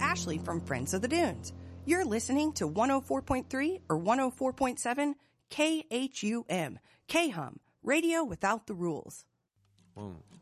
Ashley from Friends of the Dunes. You're listening to 104.3 or 104.7 KHUM, KHUM, radio without the rules. 1,